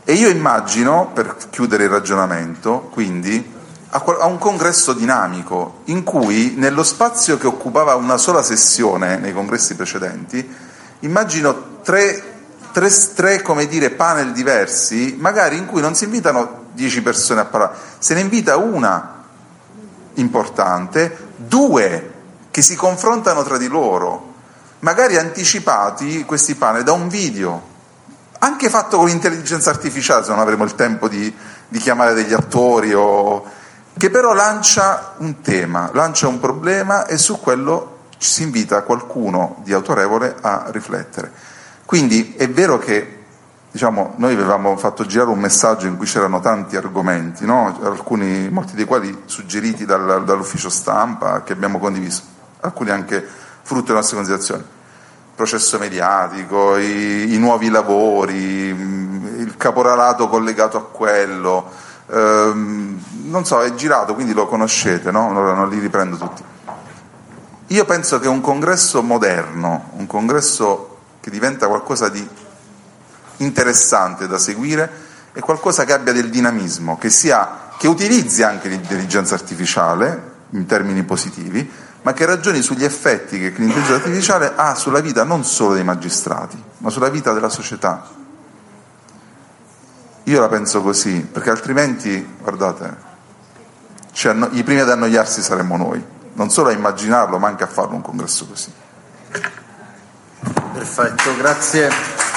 E io immagino, per chiudere il ragionamento, quindi, a un congresso dinamico, in cui nello spazio che occupava una sola sessione nei congressi precedenti, immagino tre come dire, panel diversi, magari in cui non si invitano 10 persone a parlare, se ne invita una importante, 2 che si confrontano tra di loro, magari anticipati questi panel da un video, anche fatto con l'intelligenza artificiale, se non avremo il tempo di chiamare degli attori, che però lancia un tema, lancia un problema, e su quello ci si invita qualcuno di autorevole a riflettere. Quindi è vero che, diciamo, noi avevamo fatto girare un messaggio in cui c'erano tanti argomenti, no? Molti dei quali suggeriti dall'ufficio stampa, che abbiamo condiviso, alcuni anche frutto delle nostre considerazioni. Processo mediatico, i nuovi lavori, il caporalato collegato a quello, non so, è girato, quindi lo conoscete, no? Non li riprendo tutti. Io penso che un congresso moderno, un congresso che diventa qualcosa di interessante da seguire, è qualcosa che abbia del dinamismo, che utilizzi anche l'intelligenza artificiale in termini positivi, ma che ragioni sugli effetti che l'intelligenza artificiale ha sulla vita non solo dei magistrati, ma sulla vita della società. Io la penso così, perché altrimenti, guardate, i primi ad annoiarsi saremmo noi, non solo a immaginarlo, ma anche a farlo un congresso così. Perfetto, grazie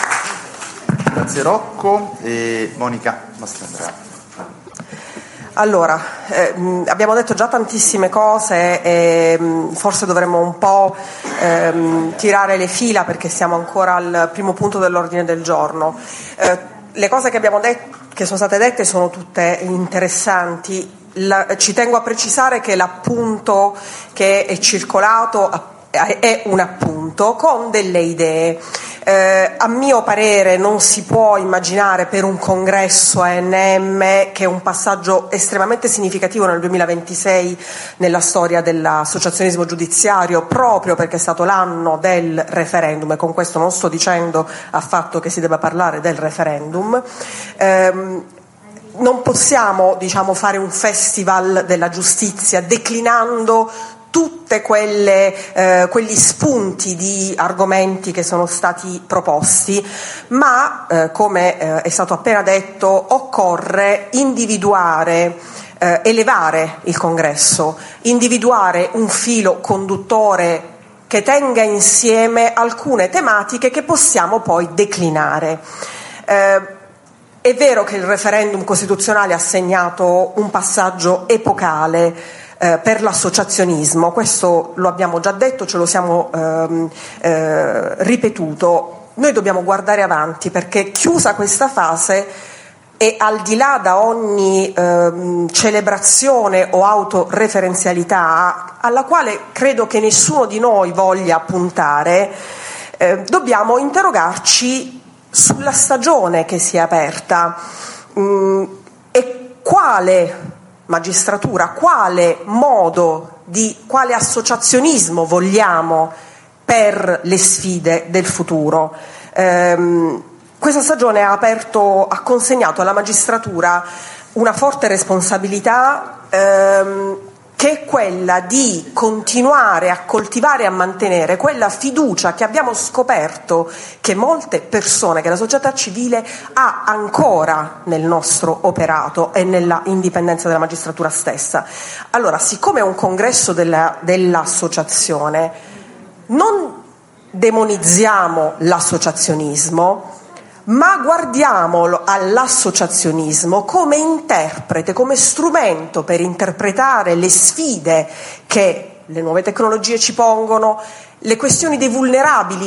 Rocco. E Monica Mastrandrea. Allora, abbiamo detto già tantissime cose e forse dovremmo un po' tirare le fila, perché siamo ancora al primo punto dell'ordine del giorno. Le cose che sono state dette sono tutte interessanti. Ci tengo a precisare che l'appunto che è circolato è un appunto con delle idee. A mio parere non si può immaginare per un congresso ANM, che è un passaggio estremamente significativo nel 2026 nella storia dell'associazionismo giudiziario, proprio perché è stato l'anno del referendum, e con questo non sto dicendo affatto che si debba parlare del referendum. Non possiamo, fare un festival della giustizia declinando tutte quegli spunti di argomenti che sono stati proposti, ma come è stato appena detto, occorre individuare, elevare il congresso, individuare un filo conduttore che tenga insieme alcune tematiche che possiamo poi declinare. È vero che il referendum costituzionale ha segnato un passaggio epocale per l'associazionismo, questo lo abbiamo già detto, ce lo siamo ripetuto. Noi dobbiamo guardare avanti, perché chiusa questa fase e al di là da ogni celebrazione o autoreferenzialità alla quale credo che nessuno di noi voglia puntare, dobbiamo interrogarci sulla stagione che si è aperta e quale magistratura, quale quale associazionismo vogliamo per le sfide del futuro. Questa stagione ha consegnato alla magistratura una forte responsabilità, che è quella di continuare a coltivare e a mantenere quella fiducia che abbiamo scoperto che molte persone, che la società civile ha ancora nel nostro operato e nella indipendenza della magistratura stessa. Allora, siccome è un congresso dell'associazione, non demonizziamo l'associazionismo, ma guardiamolo all'associazionismo come interprete, come strumento per interpretare le sfide che le nuove tecnologie ci pongono, le questioni dei vulnerabili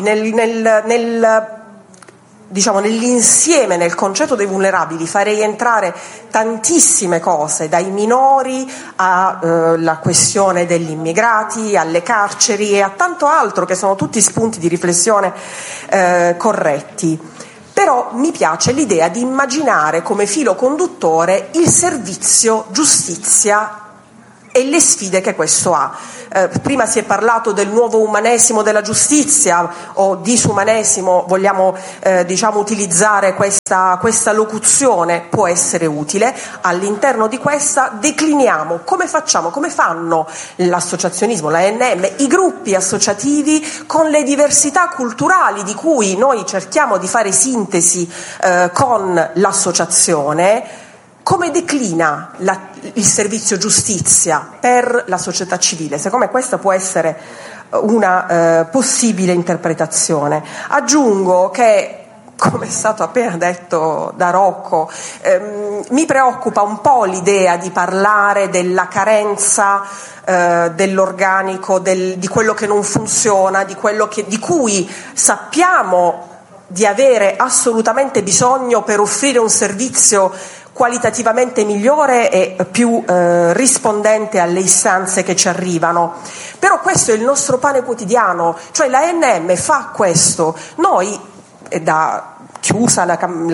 nell'insieme, nel concetto dei vulnerabili. Farei entrare tantissime cose, dai minori alla questione degli immigrati, alle carceri e a tanto altro, che sono tutti spunti di riflessione corretti. Però mi piace l'idea di immaginare come filo conduttore il servizio giustizia e le sfide che questo ha. Prima si è parlato del nuovo umanesimo della giustizia o disumanesimo, vogliamo utilizzare questa locuzione, può essere utile. All'interno di questa decliniamo come fanno l'associazionismo, l'ANM, i gruppi associativi con le diversità culturali di cui noi cerchiamo di fare sintesi con l'associazione. Come declina il servizio giustizia per la società civile? Secondo me questa può essere una possibile interpretazione. Aggiungo che, come è stato appena detto da Rocco, mi preoccupa un po' l'idea di parlare della carenza dell'organico, di quello che non funziona, di cui sappiamo di avere assolutamente bisogno per offrire un servizio qualitativamente migliore e più rispondente alle istanze che ci arrivano. Però questo è il nostro pane quotidiano, cioè la ANM fa questo. Noi, chiusa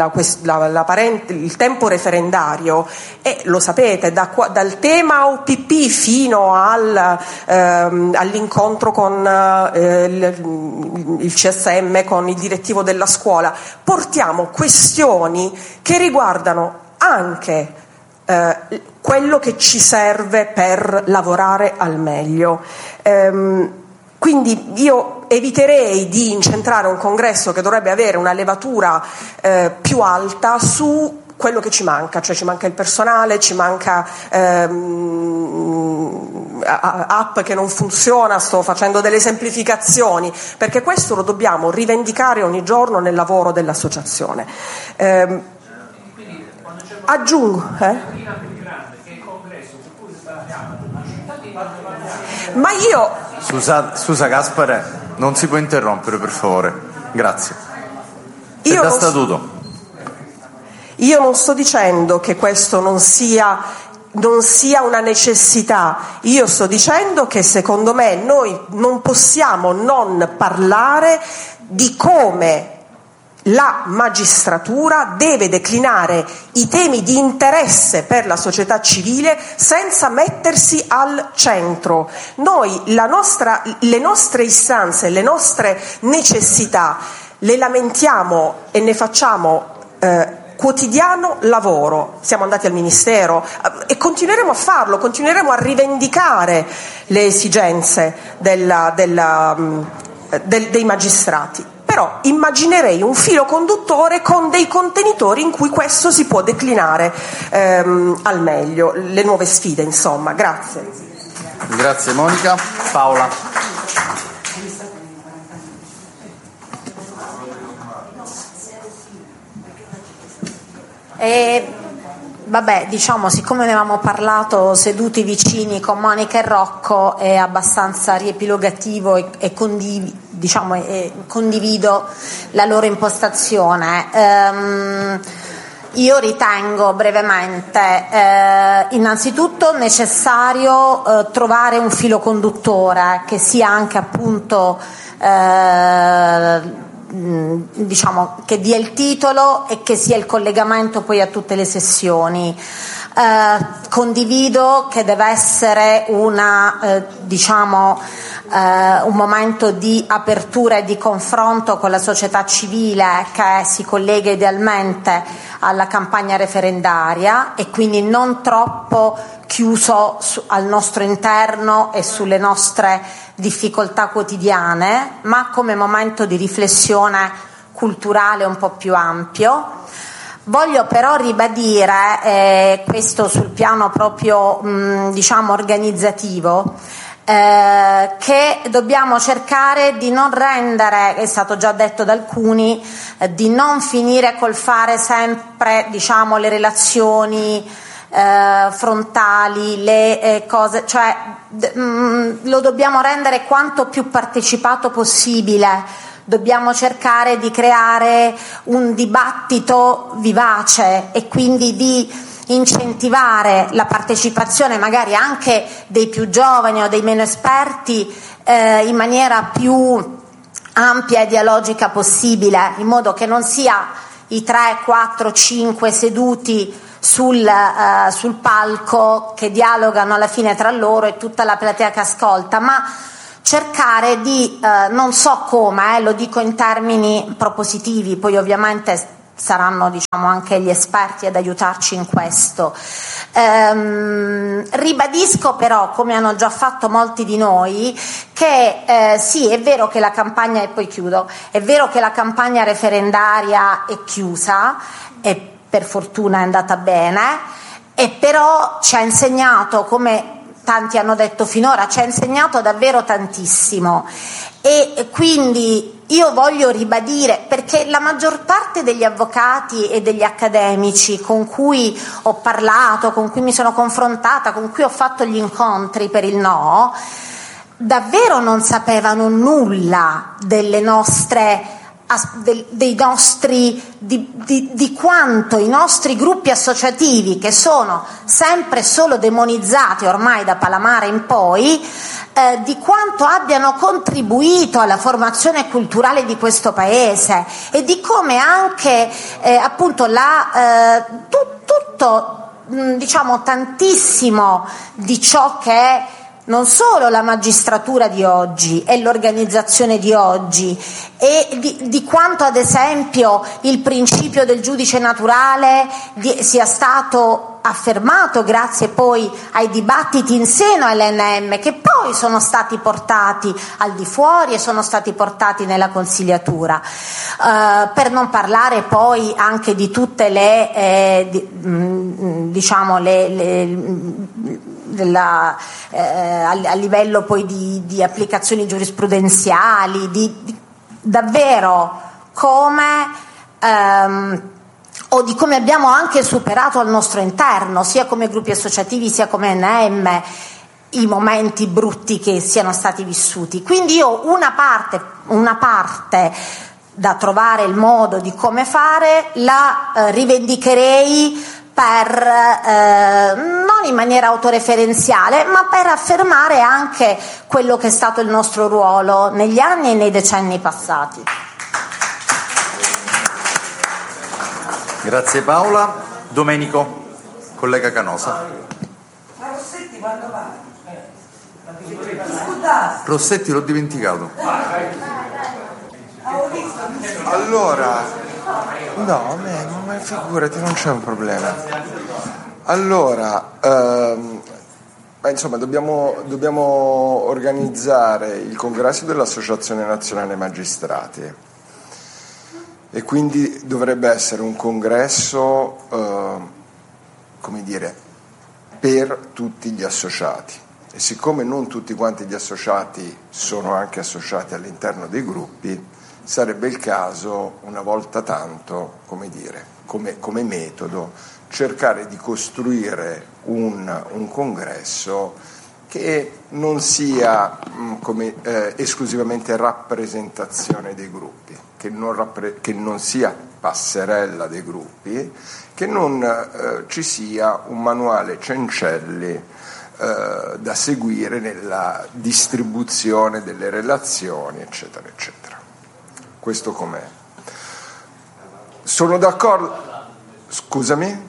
il tempo referendario, e lo sapete, dal tema OPP fino all'incontro con il CSM, con il direttivo della scuola, portiamo questioni che riguardano anche quello che ci serve per lavorare al meglio. Quindi io eviterei di incentrare un congresso che dovrebbe avere una levatura più alta su quello che ci manca, cioè ci manca il personale, ci manca app che non funziona, sto facendo delle semplificazioni, perché questo lo dobbiamo rivendicare ogni giorno nel lavoro dell'associazione. Aggiungo, ma io... Scusa Gaspare, non si può interrompere, per favore. Grazie. Io non sto dicendo che questo non sia una necessità, io sto dicendo che secondo me noi non possiamo non parlare di come la magistratura deve declinare i temi di interesse per la società civile senza mettersi al centro. Noi le nostre istanze, le nostre necessità le lamentiamo e ne facciamo quotidiano lavoro. Siamo andati al Ministero e continueremo a farlo, continueremo a rivendicare le esigenze dei magistrati. Però immaginerei un filo conduttore con dei contenitori in cui questo si può declinare al meglio, le nuove sfide, insomma. Grazie. Grazie Monica. Paola. Siccome ne avevamo parlato seduti vicini con Monica e Rocco, è abbastanza riepilogativo e condivido la loro impostazione. Io ritengo brevemente innanzitutto necessario trovare un filo conduttore che sia anche appunto che dia il titolo e che sia il collegamento poi a tutte le sessioni. Condivido che deve essere un momento di apertura e di confronto con la società civile che si collega idealmente alla campagna referendaria e quindi non troppo chiuso al nostro interno e sulle nostre difficoltà quotidiane, ma come momento di riflessione culturale un po' più ampio. Voglio però ribadire, questo sul piano proprio organizzativo, che dobbiamo cercare di non rendere, è stato già detto da alcuni, di non finire col fare sempre le relazioni frontali, le cose, cioè lo dobbiamo rendere quanto più partecipato possibile. Dobbiamo cercare di creare un dibattito vivace e quindi di incentivare la partecipazione magari anche dei più giovani o dei meno esperti in maniera più ampia e dialogica possibile, in modo che non sia i 3, 4, 5 seduti sul palco, che dialogano alla fine tra loro e tutta la platea che ascolta, ma cercare di, non so come, lo dico in termini propositivi, poi ovviamente saranno, diciamo, anche gli esperti ad aiutarci in questo. Ribadisco però, come hanno già fatto molti di noi, che sì, è vero che la campagna, e poi chiudo, è vero che la campagna referendaria è chiusa e per fortuna è andata bene, e però ci ha insegnato, come tanti hanno detto finora, ci ha insegnato davvero tantissimo, e quindi io voglio ribadire, perché la maggior parte degli avvocati e degli accademici con cui ho parlato, con cui mi sono confrontata, con cui ho fatto gli incontri per il no, davvero non sapevano nulla delle nostre di quanto i nostri gruppi associativi, che sono sempre solo demonizzati ormai da Palamara in poi, di quanto abbiano contribuito alla formazione culturale di questo paese, e di come anche appunto tutto diciamo tantissimo di ciò che è non solo la magistratura di oggi e l'organizzazione di oggi, e di quanto ad esempio il principio del giudice naturale sia stato affermato grazie poi ai dibattiti in seno all'NM, che poi sono stati portati al di fuori e sono stati portati nella consigliatura, per non parlare poi anche di tutte le diciamo a livello poi di applicazioni giurisprudenziali, davvero come o di come abbiamo anche superato al nostro interno, sia come gruppi associativi sia come NM, i momenti brutti che siano stati vissuti. Quindi io una parte da trovare il modo di come fare la rivendicherei non in maniera autoreferenziale, ma per affermare anche quello che è stato il nostro ruolo negli anni e nei decenni passati. Grazie Paola. Domenico, collega Canosa. Rossetti quando va? Rossetti l'ho dimenticato. Allora, no, ma figurati, non c'è un problema. Allora, insomma, dobbiamo organizzare il congresso dell'Associazione Nazionale Magistrati, e quindi dovrebbe essere un congresso, come dire, per tutti gli associati. E siccome non tutti quanti gli associati sono anche associati all'interno dei gruppi, sarebbe il caso, una volta tanto, come dire, come metodo, cercare di costruire un congresso che non sia esclusivamente rappresentazione dei gruppi, che non sia passerella dei gruppi, che non ci sia un manuale Cencelli da seguire nella distribuzione delle relazioni, eccetera, eccetera. Questo com'è. Sono d'accordo. Scusami?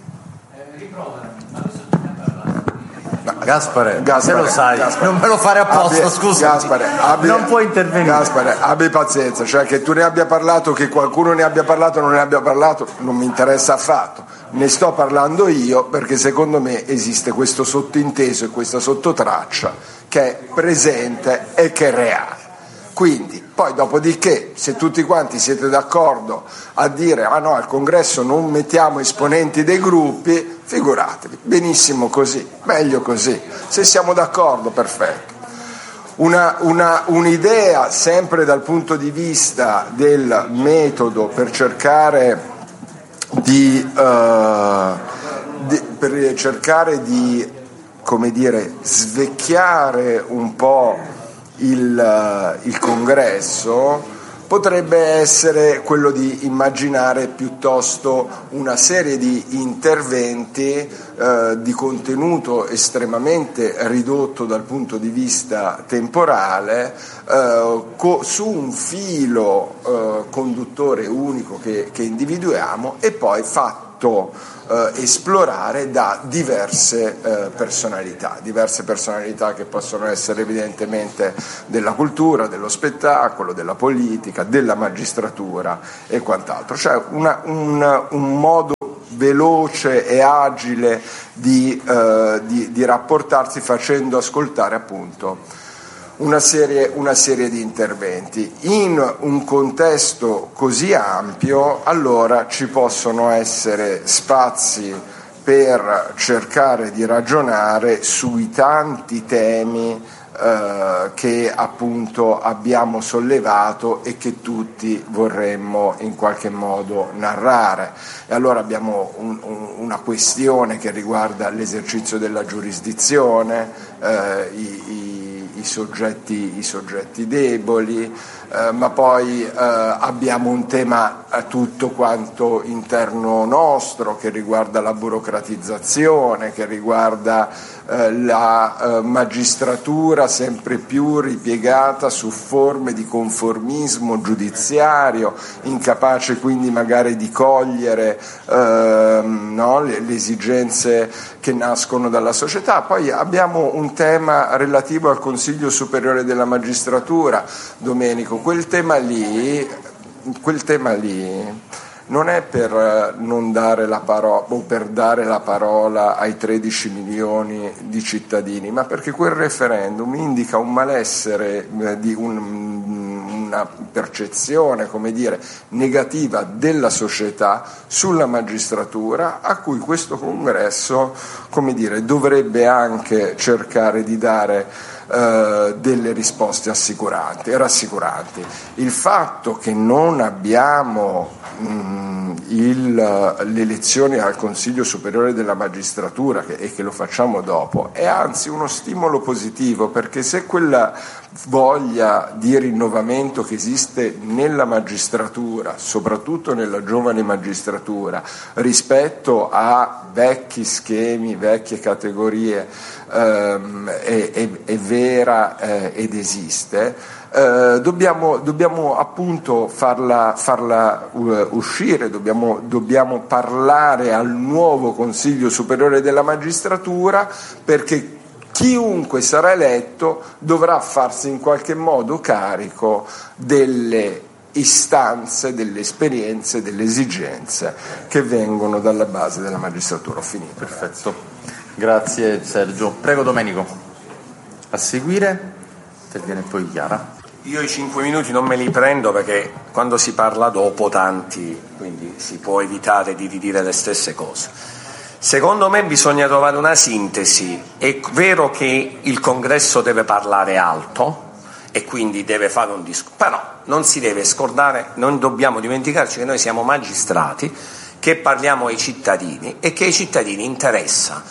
Gaspare, se lo sai, non me lo fare apposta, scusa. Non puoi intervenire. Gaspare, abbi pazienza, cioè che tu ne abbia parlato, che qualcuno ne abbia parlato o non ne abbia parlato, non mi interessa affatto. Ne sto parlando io perché secondo me esiste questo sottinteso e questa sottotraccia che è presente e che è reale. Quindi, poi dopodiché, se tutti quanti siete d'accordo a dire no, al congresso non mettiamo esponenti dei gruppi, figuratevi, benissimo così, meglio così. Se siamo d'accordo, perfetto. Un'idea sempre dal punto di vista del metodo per cercare di come dire, svecchiare un po' il congresso, potrebbe essere quello di immaginare piuttosto una serie di interventi di contenuto estremamente ridotto dal punto di vista temporale, su un filo conduttore unico che individuiamo, e poi esplorare da diverse personalità che possono essere evidentemente della cultura, dello spettacolo, della politica, della magistratura e quant'altro, cioè un modo veloce e agile di rapportarsi, facendo ascoltare appunto una serie di interventi. In un contesto così ampio, allora ci possono essere spazi per cercare di ragionare sui tanti temi che appunto abbiamo sollevato e che tutti vorremmo in qualche modo narrare. E allora abbiamo una questione che riguarda l'esercizio della giurisdizione, i soggetti deboli, ma poi abbiamo un tema tutto quanto interno nostro che riguarda la burocratizzazione, che riguarda la magistratura sempre più ripiegata su forme di conformismo giudiziario, incapace quindi magari di cogliere le esigenze che nascono dalla società. Poi abbiamo un tema relativo al Consiglio Superiore della Magistratura. Domenico, quel tema lì non è per non dare la parola o per dare la parola ai 13 milioni di cittadini, ma perché quel referendum indica un malessere di una percezione, come dire, negativa della società sulla magistratura, a cui questo congresso, come dire, dovrebbe anche cercare di dare delle risposte rassicuranti. Il fatto che non abbiamo le elezioni al Consiglio Superiore della Magistratura e che lo facciamo dopo è anzi uno stimolo positivo, perché se quella voglia di rinnovamento che esiste nella magistratura, soprattutto nella giovane magistratura, rispetto a vecchi schemi, vecchie categorie, è vera ed esiste, dobbiamo appunto farla uscire, dobbiamo parlare al nuovo Consiglio Superiore della Magistratura, perché chiunque sarà eletto dovrà farsi in qualche modo carico delle istanze, delle esperienze, delle esigenze che vengono dalla base della magistratura. Ho finito. Perfetto, grazie Sergio. Prego Domenico. A seguire interviene poi Chiara. Io i 5 minuti non me li prendo perché quando si parla dopo tanti, quindi si può evitare di ridire le stesse cose. Secondo me bisogna trovare una sintesi. È vero che il congresso deve parlare alto e quindi deve fare un discorso, però non si deve scordare, non dobbiamo dimenticarci che noi siamo magistrati, che parliamo ai cittadini e che ai cittadini interessa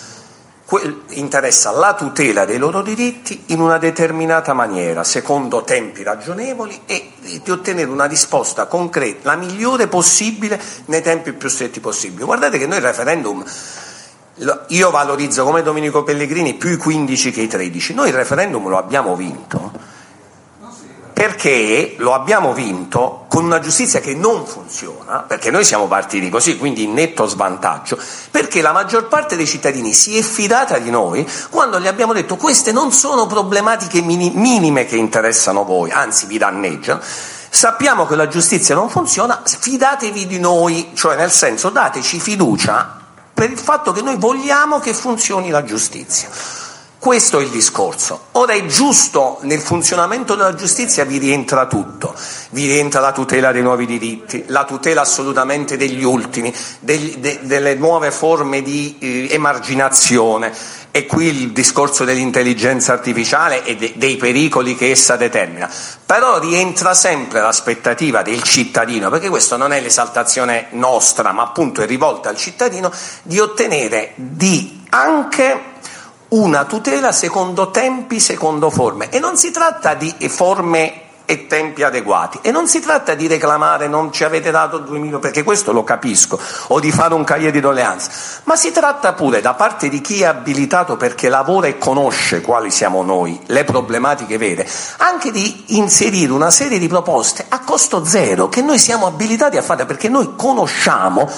la tutela dei loro diritti in una determinata maniera, secondo tempi ragionevoli, e di ottenere una risposta concreta, la migliore possibile, nei tempi più stretti possibili. Guardate che noi il referendum, io valorizzo come Domenico Pellegrini più i 15 che i 13, noi il referendum lo abbiamo vinto, perché lo abbiamo vinto con una giustizia che non funziona, perché noi siamo partiti così, quindi in netto svantaggio, perché la maggior parte dei cittadini si è fidata di noi quando gli abbiamo detto: queste non sono problematiche minime che interessano voi, anzi vi danneggiano, sappiamo che la giustizia non funziona, fidatevi di noi, cioè nel senso dateci fiducia per il fatto che noi vogliamo che funzioni la giustizia. Questo è il discorso. Ora è giusto, nel funzionamento della giustizia vi rientra tutto, vi rientra la tutela dei nuovi diritti, la tutela assolutamente degli ultimi, delle nuove forme di emarginazione, e qui il discorso dell'intelligenza artificiale e dei pericoli che essa determina. Però rientra sempre l'aspettativa del cittadino, perché questo non è l'esaltazione nostra, ma appunto è rivolta al cittadino, di ottenere anche una tutela secondo tempi, secondo forme, e non si tratta di forme e tempi adeguati, e non si tratta di reclamare non ci avete dato 2000, perché questo lo capisco, o di fare un cahier di doléances, ma si tratta pure da parte di chi è abilitato perché lavora e conosce quali siamo noi, le problematiche vere, anche di inserire una serie di proposte a costo zero che noi siamo abilitati a fare, perché noi conosciamo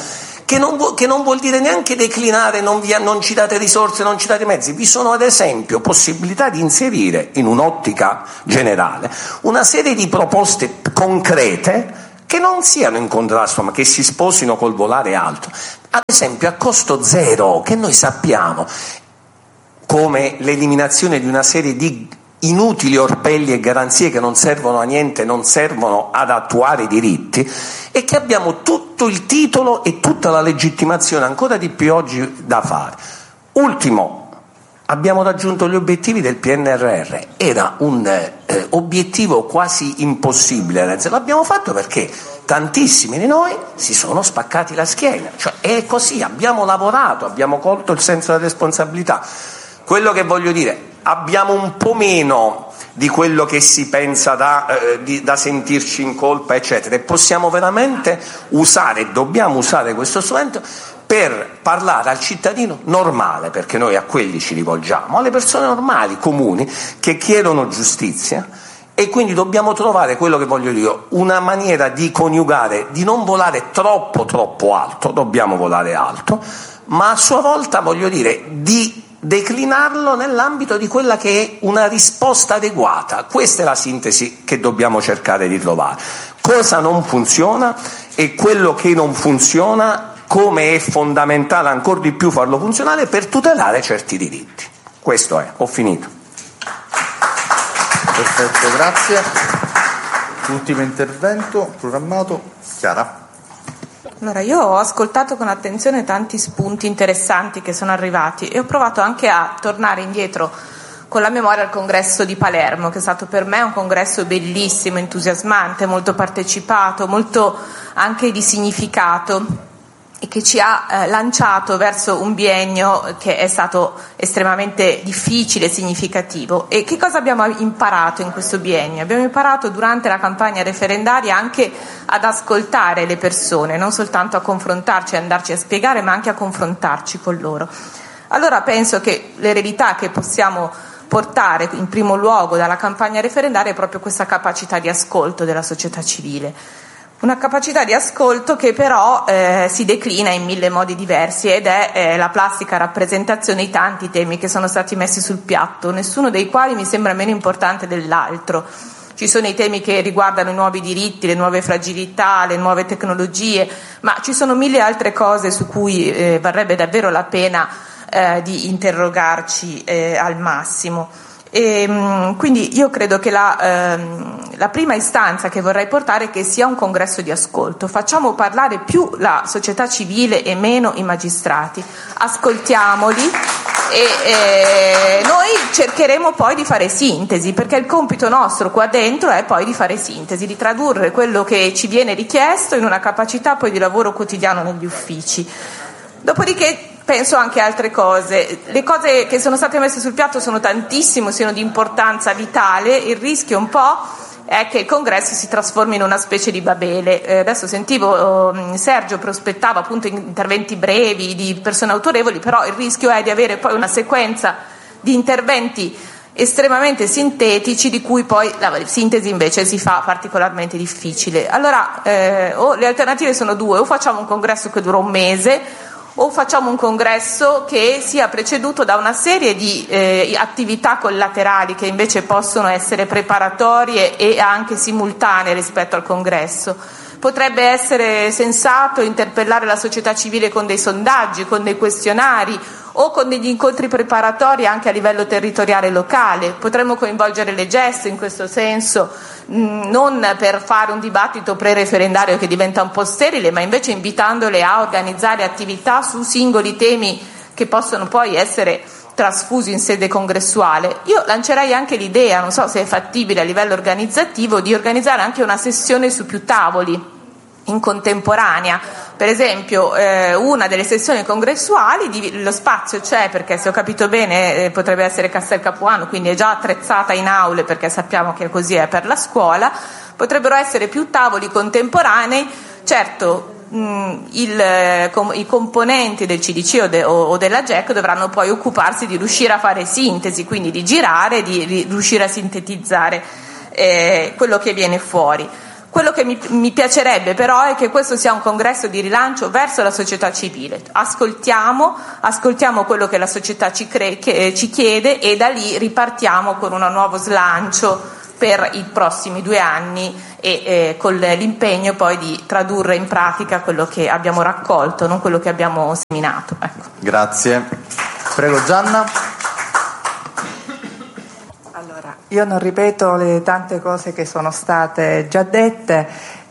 che non vuol dire neanche declinare, non ci date risorse, non ci date mezzi. Vi sono ad esempio possibilità di inserire in un'ottica generale una serie di proposte concrete che non siano in contrasto ma che si sposino col volare alto, ad esempio a costo zero, che noi sappiamo, come l'eliminazione di una serie di inutili orpelli e garanzie che non servono a niente, non servono ad attuare i diritti, e che abbiamo tutto il titolo e tutta la legittimazione ancora di più oggi da fare. Ultimo, abbiamo raggiunto gli obiettivi del PNRR, era un obiettivo quasi impossibile, l'abbiamo fatto perché tantissimi di noi si sono spaccati la schiena, cioè è così, abbiamo lavorato, abbiamo colto il senso della responsabilità. Quello che voglio dire, abbiamo un po' meno di quello che si pensa da sentirci in colpa, eccetera, e possiamo veramente usare, dobbiamo usare questo strumento per parlare al cittadino normale, perché noi a quelli ci rivolgiamo, alle persone normali, comuni, che chiedono giustizia, e quindi dobbiamo trovare quello che voglio dire, una maniera di coniugare, di non volare troppo alto, dobbiamo volare alto, ma a sua volta, voglio dire, di declinarlo nell'ambito di quella che è una risposta adeguata. Questa è la sintesi che dobbiamo cercare di trovare. Cosa non funziona e quello che non funziona, come è fondamentale ancora di più farlo funzionare per tutelare certi diritti. Questo è, ho finito. Perfetto, grazie. Ultimo intervento programmato, Chiara. Allora, io ho ascoltato con attenzione tanti spunti interessanti che sono arrivati e ho provato anche a tornare indietro con la memoria al congresso di Palermo, che è stato per me un congresso bellissimo, entusiasmante, molto partecipato, molto anche di significato, e che ci ha lanciato verso un biennio che è stato estremamente difficile e significativo. E che cosa abbiamo imparato in questo biennio? Abbiamo imparato durante la campagna referendaria anche ad ascoltare le persone, non soltanto a confrontarci, a andarci a spiegare, ma anche a confrontarci con loro. Allora penso che l'eredità che possiamo portare in primo luogo dalla campagna referendaria è proprio questa capacità di ascolto della società civile. Una capacità di ascolto che però si declina in mille modi diversi ed è la plastica rappresentazione di tanti temi che sono stati messi sul piatto, nessuno dei quali mi sembra meno importante dell'altro. Ci sono i temi che riguardano i nuovi diritti, le nuove fragilità, le nuove tecnologie, ma ci sono mille altre cose su cui varrebbe davvero la pena di interrogarci al massimo. E quindi io credo che la prima istanza che vorrei portare è che sia un congresso di ascolto. Facciamo parlare più la società civile e meno i magistrati, ascoltiamoli e noi cercheremo poi di fare sintesi, perché il compito nostro qua dentro è poi di fare sintesi, di tradurre quello che ci viene richiesto in una capacità poi di lavoro quotidiano negli uffici. Dopodiché penso anche a altre cose. Le cose che sono state messe sul piatto sono tantissime, sono di importanza vitale. Il rischio un po' è che il congresso si trasformi in una specie di Babele. Adesso sentivo Sergio prospettava appunto interventi brevi di persone autorevoli, però il rischio è di avere poi una sequenza di interventi estremamente sintetici di cui poi la sintesi invece si fa particolarmente difficile. Allora le alternative sono due: o facciamo un congresso che dura un mese, o facciamo un congresso che sia preceduto da una serie di attività collaterali che invece possono essere preparatorie e anche simultanee rispetto al congresso. Potrebbe essere sensato interpellare la società civile con dei sondaggi, con dei questionari o con degli incontri preparatori anche a livello territoriale locale. Potremmo coinvolgere le GES in questo senso, non per fare un dibattito pre-referendario che diventa un po' sterile, ma invece invitandole a organizzare attività su singoli temi che possono poi essere trasfusi in sede congressuale. Io lancerei anche l'idea, non so se è fattibile a livello organizzativo, di organizzare anche una sessione su più tavoli in contemporanea. Per esempio una delle sessioni congressuali, lo spazio c'è, perché se ho capito bene potrebbe essere Castel Capuano, quindi è già attrezzata in aule, perché sappiamo che così è per la scuola. Potrebbero essere più tavoli contemporanei. Certo, i componenti del CDC o della GEC dovranno poi occuparsi di riuscire a fare sintesi, quindi di girare, di riuscire a sintetizzare quello che viene fuori. Quello che mi piacerebbe però è che questo sia un congresso di rilancio verso la società civile. Ascoltiamo quello che la società ci chiede e da lì ripartiamo con un nuovo slancio per i prossimi 2 anni e con l'impegno poi di tradurre in pratica quello che abbiamo raccolto, non quello che abbiamo seminato. Ecco. Grazie. Prego Gianna. Allora, io non ripeto le tante cose che sono state già dette,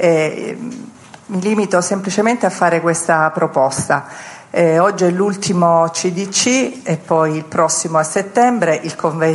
mi limito semplicemente a fare questa proposta. Oggi è l'ultimo CDC e poi il prossimo a settembre, il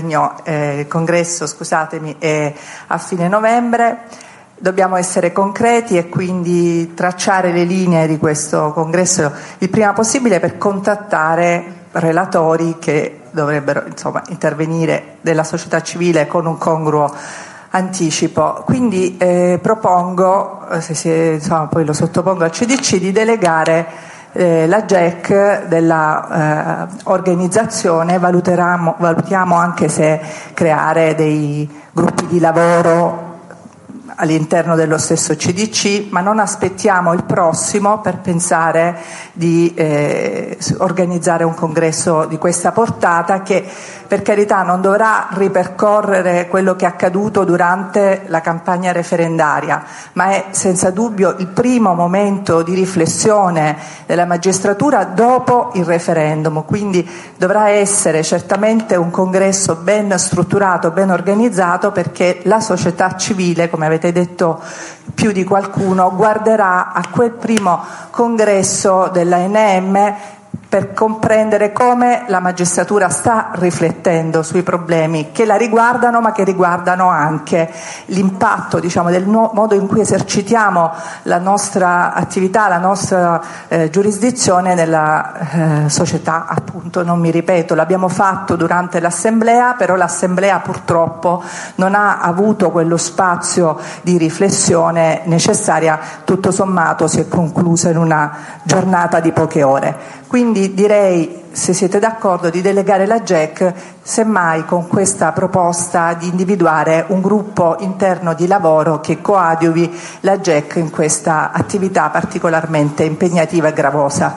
congresso è a fine novembre. Dobbiamo essere concreti e quindi tracciare le linee di questo congresso il prima possibile per contattare relatori che dovrebbero intervenire della società civile con un congruo anticipo. Quindi propongo, poi lo sottopongo al CDC, di delegare la GEC della organizzazione. Valutiamo anche se creare dei gruppi di lavoro all'interno dello stesso CDC, ma non aspettiamo il prossimo per pensare di organizzare un congresso di questa portata, che per carità non dovrà ripercorrere quello che è accaduto durante la campagna referendaria, ma è senza dubbio il primo momento di riflessione della magistratura dopo il referendum, quindi dovrà essere certamente un congresso ben strutturato, ben organizzato, perché la società civile, come avete detto più di qualcuno, guarderà a quel primo congresso dell'ANM per comprendere come la magistratura sta riflettendo sui problemi che la riguardano, ma che riguardano anche l'impatto, del modo in cui esercitiamo la nostra attività, la nostra giurisdizione nella società. Appunto, non mi ripeto, l'abbiamo fatto durante l'assemblea, però l'assemblea purtroppo non ha avuto quello spazio di riflessione necessaria, tutto sommato si è conclusa in una giornata di poche ore. Quindi direi, se siete d'accordo, di delegare la GEC, semmai con questa proposta di individuare un gruppo interno di lavoro che coadiuvi la GEC in questa attività particolarmente impegnativa e gravosa.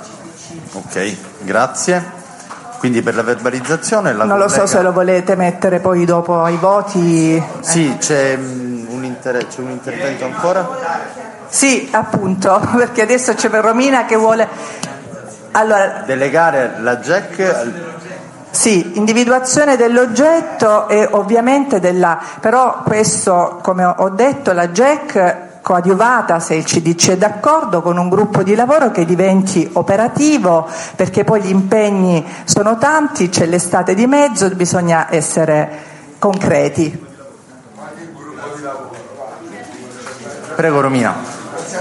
Ok, grazie. Quindi per la verbalizzazione non lo so se lo volete mettere poi dopo ai voti. Sì, c'è un intervento ancora? Sì, appunto, perché adesso c'è Romina che vuole... Allora, delegare la GEC. Sì, individuazione dell'oggetto e ovviamente però questo, come ho detto, la GEC coadiuvata, se il CDC è d'accordo, con un gruppo di lavoro che diventi operativo, perché poi gli impegni sono tanti, c'è l'estate di mezzo, bisogna essere concreti. Prego Romina.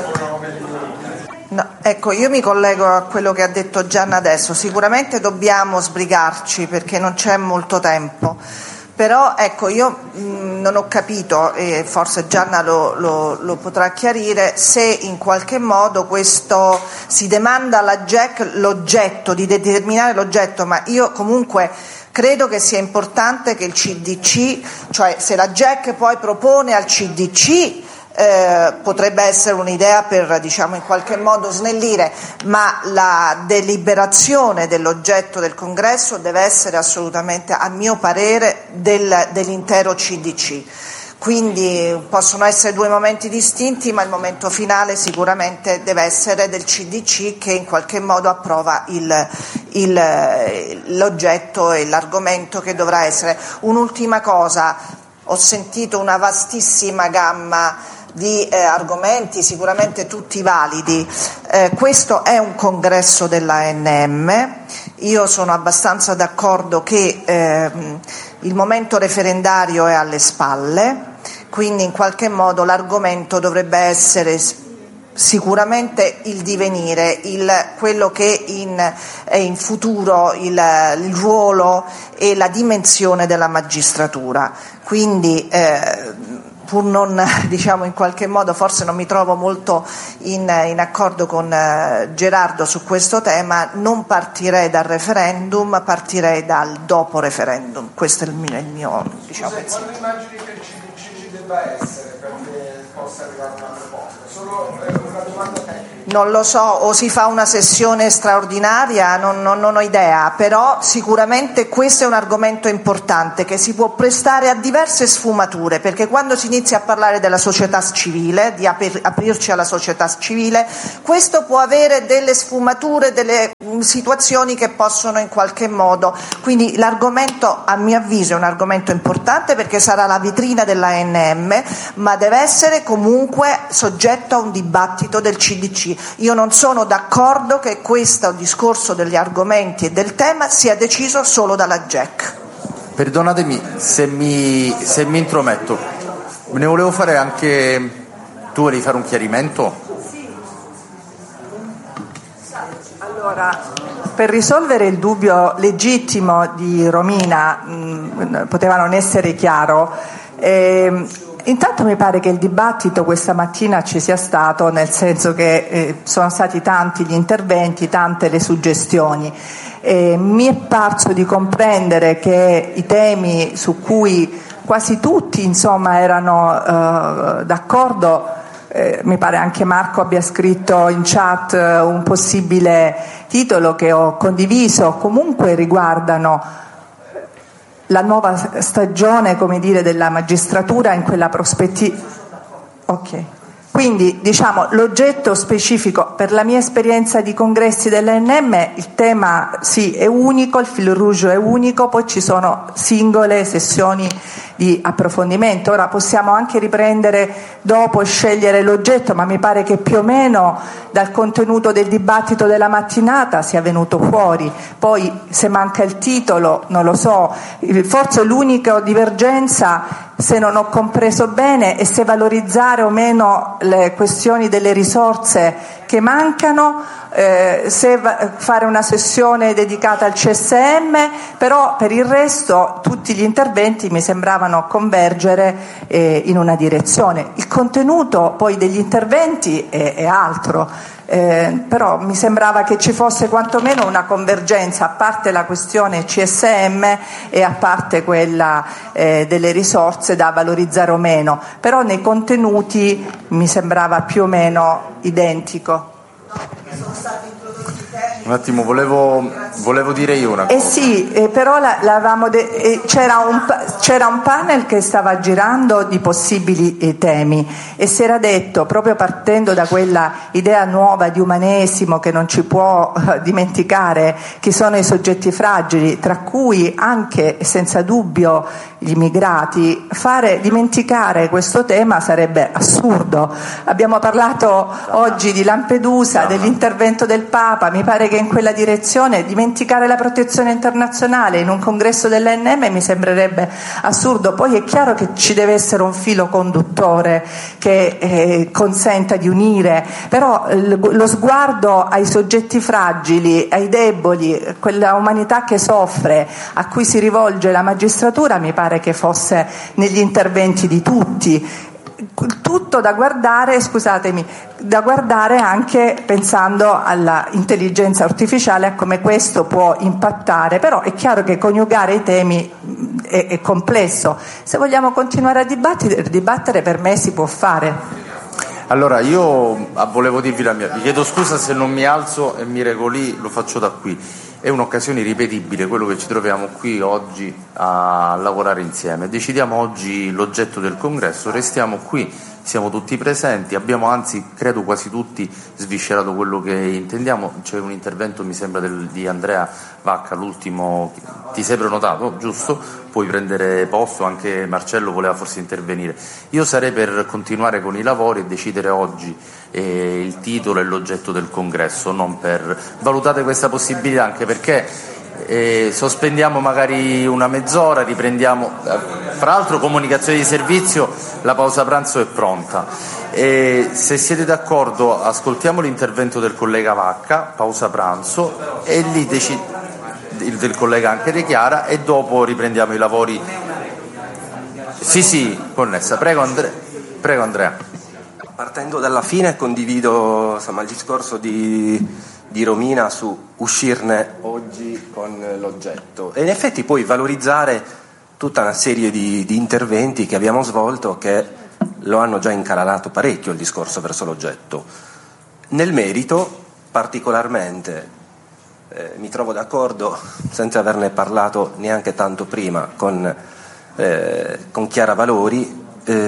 No, ecco, io mi collego a quello che ha detto Gianna adesso. Sicuramente dobbiamo sbrigarci perché non c'è molto tempo, però ecco, io non ho capito, e forse Gianna lo potrà chiarire, se in qualche modo questo si demanda alla GEC l'oggetto, di determinare l'oggetto, ma io comunque credo che sia importante che il CDC, cioè se la GEC poi propone al CDC, potrebbe essere un'idea per in qualche modo snellire, ma la deliberazione dell'oggetto del congresso deve essere assolutamente, a mio parere, dell'intero CDC. Quindi possono essere 2 momenti distinti, ma il momento finale sicuramente deve essere del CDC, che in qualche modo approva l'oggetto e l'argomento che dovrà essere. Un'ultima cosa, ho sentito una vastissima gamma di argomenti, sicuramente tutti validi. Questo è un congresso dell'ANM, io sono abbastanza d'accordo che il momento referendario è alle spalle, quindi in qualche modo l'argomento dovrebbe essere sicuramente il divenire, quello che è in futuro il ruolo e la dimensione della magistratura. Quindi pur non, in qualche modo, forse non mi trovo molto in accordo con Gerardo su questo tema, non partirei dal referendum, partirei dal dopo referendum. Questo è il mio pensiero. Quando immagini che il CDC ci debba essere perché possa possa arrivare una proposta, solo una domanda tecnica. Non lo so, o si fa una sessione straordinaria, non ho idea, però sicuramente questo è un argomento importante che si può prestare a diverse sfumature, perché quando si inizia a parlare della società civile, di aprirci alla società civile, questo può avere delle sfumature, delle situazioni che possono in qualche modo, quindi l'argomento a mio avviso è un argomento importante perché sarà la vetrina dell'ANM, ma deve essere comunque soggetto a un dibattito del CDC. Io non sono d'accordo che questo discorso degli argomenti e del tema sia deciso solo dalla GEC. Perdonatemi se mi intrometto, ne volevo fare anche... Tu volevi fare un chiarimento? Allora, per risolvere il dubbio legittimo di Romina, poteva non essere chiaro, intanto mi pare che il dibattito questa mattina ci sia stato, nel senso che sono stati tanti gli interventi, tante le suggestioni. Mi è parso di comprendere che i temi su cui quasi tutti insomma erano d'accordo, mi pare anche Marco abbia scritto in chat un possibile titolo che ho condiviso, comunque riguardano la nuova stagione, come dire, della magistratura in quella prospettiva. Ok. Quindi, diciamo, l'oggetto specifico, per la mia esperienza di congressi dell'ANM, il tema sì è unico, il fil rouge è unico, poi ci sono singole sessioni di approfondimento. Ora possiamo anche riprendere dopo e scegliere l'oggetto, ma mi pare che più o meno dal contenuto del dibattito della mattinata sia venuto fuori. Poi se manca il titolo, non lo so, forse l'unica divergenza, se non ho compreso bene, è se valorizzare o meno le questioni delle risorse che mancano, se fare una sessione dedicata al CSM, però per il resto tutti gli interventi mi sembravano convergere in una direzione. Il contenuto poi degli interventi è altro, però mi sembrava che ci fosse quantomeno una convergenza, a parte la questione CSM e a parte quella delle risorse da valorizzare o meno, però nei contenuti mi sembrava più o meno identico. Un attimo, volevo dire io una cosa. Sì, però c'era un panel che stava girando di possibili temi e si era detto, proprio partendo da quella idea nuova di umanesimo che non ci può dimenticare chi sono i soggetti fragili, tra cui anche senza dubbio gli immigrati, dimenticare questo tema sarebbe assurdo. Abbiamo parlato oggi di Lampedusa, dell'intervento del Papa, mi pare che in quella direzione dimenticare la protezione internazionale in un congresso dell'ANM mi sembrerebbe assurdo. Poi è chiaro che ci deve essere un filo conduttore che consenta di unire, però lo sguardo ai soggetti fragili, ai deboli, quella umanità che soffre, a cui si rivolge la magistratura, mi pare che fosse negli interventi di tutti. Tutto da guardare, anche pensando alla intelligenza artificiale, a come questo può impattare, però è chiaro che coniugare i temi è complesso. Se vogliamo continuare a dibattere per me si può fare. Allora, io volevo dirvi la mia, vi chiedo scusa se non mi alzo e mi reco lì, lo faccio da qui. È un'occasione irripetibile quello che ci troviamo qui oggi a lavorare insieme. Decidiamo oggi l'oggetto del congresso, restiamo qui, siamo tutti presenti, abbiamo anzi, credo quasi tutti, sviscerato quello che intendiamo. C'è un intervento, mi sembra, di Andrea Vacca, l'ultimo, ti sei prenotato, giusto? Puoi prendere posto, anche Marcello voleva forse intervenire. Io sarei per continuare con i lavori e decidere oggi il titolo e l'oggetto del congresso, non per... Valutate questa possibilità, anche perché sospendiamo magari una mezz'ora, riprendiamo, fra l'altro comunicazione di servizio, la pausa pranzo è pronta. Se siete d'accordo ascoltiamo l'intervento del collega Vacca, pausa pranzo, e lì del collega anche De Chiara, e dopo riprendiamo i lavori. Sì, connessa, prego Andrea. Partendo dalla fine condivido il discorso di Romina su uscirne oggi con l'oggetto e in effetti poi valorizzare tutta una serie di interventi che abbiamo svolto che lo hanno già incanalato parecchio il discorso verso l'oggetto. Nel merito, particolarmente, mi trovo d'accordo, senza averne parlato neanche tanto prima, con Chiara Valori,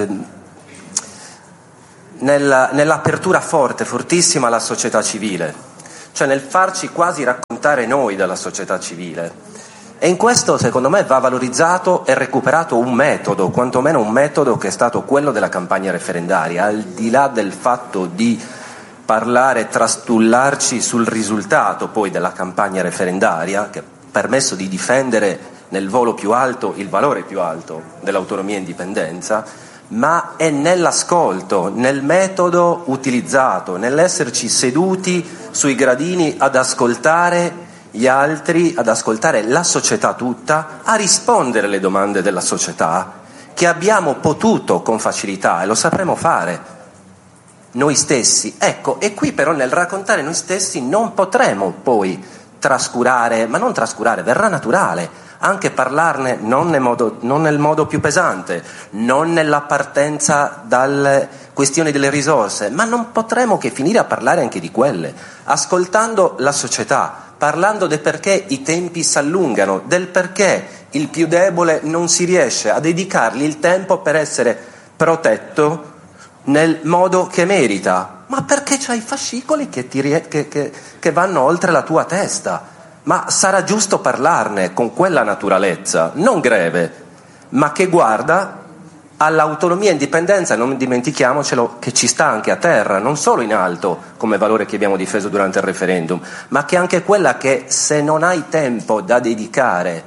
nell'apertura fortissima alla società civile, cioè nel farci quasi raccontare noi dalla società civile. E in questo, secondo me, va valorizzato e recuperato un metodo, quantomeno un metodo che è stato quello della campagna referendaria, al di là del fatto di parlare, trastullarci sul risultato poi della campagna referendaria, che ha permesso di difendere nel volo più alto il valore più alto dell'autonomia e indipendenza, ma è nell'ascolto, nel metodo utilizzato, nell'esserci seduti sui gradini ad ascoltare gli altri, ad ascoltare la società tutta, a rispondere alle domande della società, che abbiamo potuto con facilità e lo sapremo fare noi stessi. Ecco, e qui però nel raccontare noi stessi non potremo poi trascurare, ma non trascurare, verrà naturale anche parlarne non nel modo più pesante, non nella partenza dalle questioni delle risorse, ma non potremo che finire a parlare anche di quelle, ascoltando la società, parlando del perché i tempi si allungano, del perché il più debole non si riesce a dedicargli il tempo per essere protetto nel modo che merita, ma perché c'hai i fascicoli che vanno oltre la tua testa. Ma sarà giusto parlarne con quella naturalezza, non greve, ma che guarda all'autonomia e indipendenza, non dimentichiamocelo, che ci sta anche a terra, non solo in alto come valore che abbiamo difeso durante il referendum, ma che è anche quella che, se non hai tempo da dedicare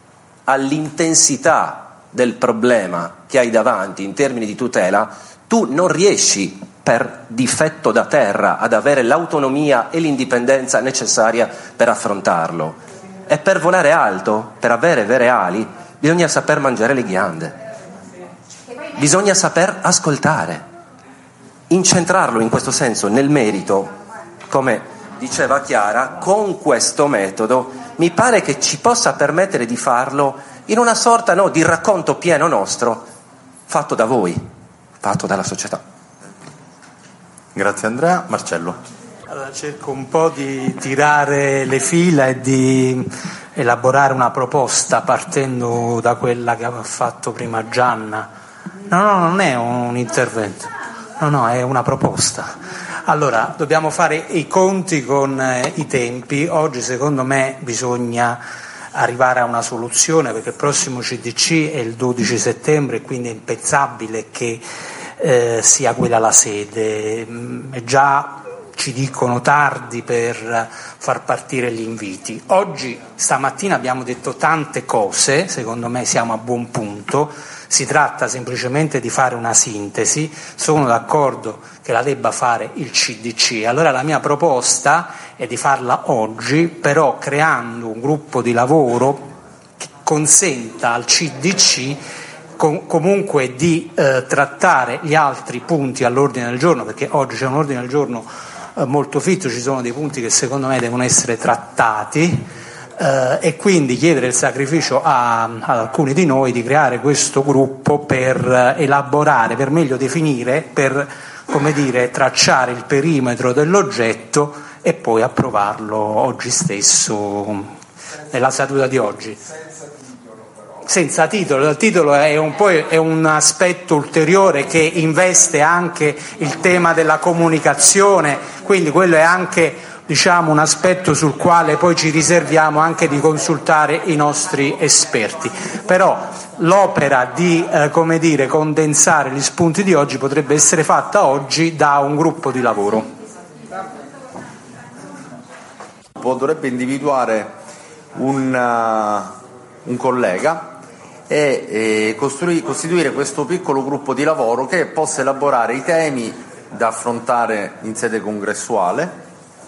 all'intensità del problema che hai davanti in termini di tutela, tu non riesci per difetto da terra ad avere l'autonomia e l'indipendenza necessaria per affrontarlo. E per volare alto, per avere vere ali, bisogna saper mangiare le ghiande, bisogna saper ascoltare, incentrarlo in questo senso nel merito, come diceva Chiara. Con questo metodo mi pare che ci possa permettere di farlo in una sorta di racconto pieno nostro, fatto da voi, fatto dalla società. Grazie Andrea. Marcello. Allora, cerco un po' di tirare le fila e di elaborare una proposta partendo da quella che aveva fatto prima Gianna. No, non è un intervento, no, è una proposta. Allora, dobbiamo fare i conti con i tempi. Oggi secondo me bisogna arrivare a una soluzione, perché il prossimo CDC è il 12 settembre, quindi è impensabile che sia quella la sede. Già ci dicono tardi per far partire gli inviti. Oggi, stamattina abbiamo detto tante cose, secondo me siamo a buon punto, si tratta semplicemente di fare una sintesi. Sono d'accordo che la debba fare il CDC, allora la mia proposta è di farla oggi, però creando un gruppo di lavoro che consenta al CDC comunque di trattare gli altri punti all'ordine del giorno, perché oggi c'è un ordine del giorno molto fitto, ci sono dei punti che secondo me devono essere trattati, e quindi chiedere il sacrificio ad alcuni di noi di creare questo gruppo per elaborare, per meglio definire, per tracciare il perimetro dell'oggetto e poi approvarlo oggi stesso, nella seduta di oggi. Senza titolo, il titolo è un aspetto ulteriore che investe anche il tema della comunicazione, quindi quello è anche un aspetto sul quale poi ci riserviamo anche di consultare i nostri esperti. Però l'opera di condensare gli spunti di oggi potrebbe essere fatta oggi da un gruppo di lavoro. Dovrebbe individuare un collega e costituire questo piccolo gruppo di lavoro che possa elaborare i temi da affrontare in sede congressuale.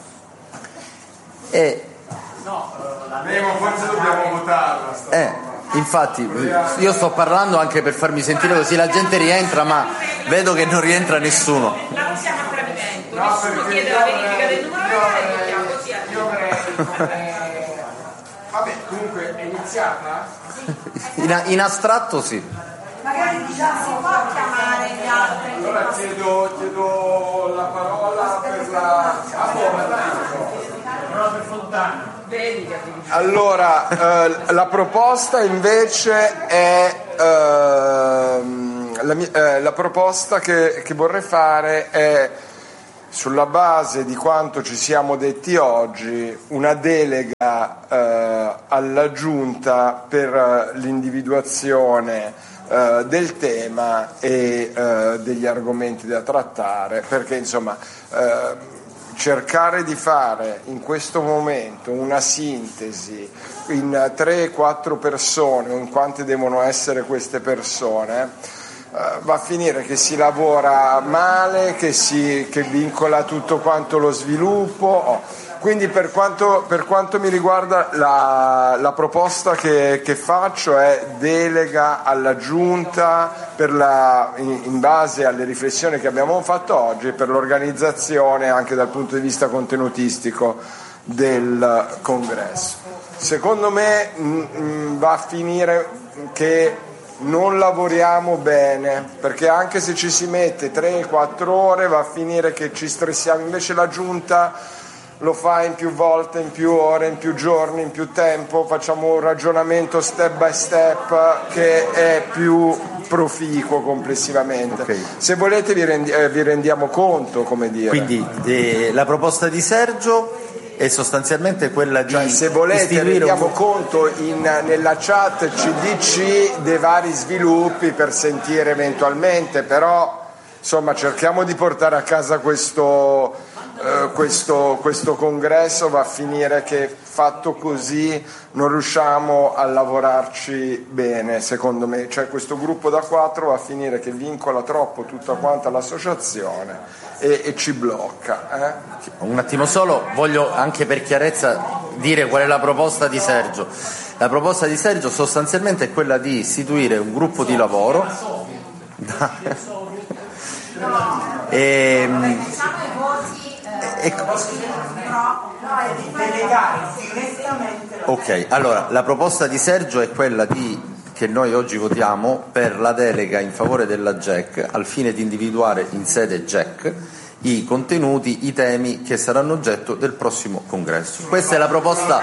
Forse dobbiamo votarla. Infatti io sto parlando anche per farmi sentire, così la gente rientra, ma vedo che non rientra nessuno. Non siamo a tradimento, nessuno chiede la verifica del numero legale. Vabbè, comunque è iniziata? In astratto sì. Magari si può chiamare gli Allora chiedo la parola per la... Allora, la proposta invece è la proposta che vorrei fare è, sulla base di quanto ci siamo detti oggi, una delega alla Giunta per l'individuazione del tema e degli argomenti da trattare, perché insomma cercare di fare in questo momento una sintesi in 3-4 persone, o in quante devono essere queste persone, va a finire che si lavora male, che vincola tutto quanto lo sviluppo. Quindi per quanto mi riguarda la proposta che faccio è delega alla Giunta in base alle riflessioni che abbiamo fatto oggi, per l'organizzazione anche dal punto di vista contenutistico del congresso. Secondo me va a finire che non lavoriamo bene, perché anche se ci si mette 3-4 ore va a finire che ci stressiamo. Invece la Giunta lo fa in più volte, in più ore, in più giorni, in più tempo, facciamo un ragionamento step by step che è più proficuo complessivamente. Okay. Se volete vi rendiamo conto, come dire. Quindi la proposta di Sergio è sostanzialmente quella di, cioè, se volete rendiamo conto nella chat CDC dei vari sviluppi per sentire eventualmente, però insomma cerchiamo di portare a casa questo congresso. Va a finire che fatto così non riusciamo a lavorarci bene, secondo me, cioè questo gruppo da 4 va a finire che vincola troppo tutta quanta l'associazione e ci blocca. Un attimo solo, voglio anche per chiarezza dire qual è la proposta di Sergio. La proposta di Sergio sostanzialmente è quella di istituire un gruppo di lavoro Ok, allora la proposta di Sergio è quella che noi oggi votiamo per la delega in favore della GEC al fine di individuare in sede GEC i contenuti, i temi che saranno oggetto del prossimo congresso. Questa è la proposta,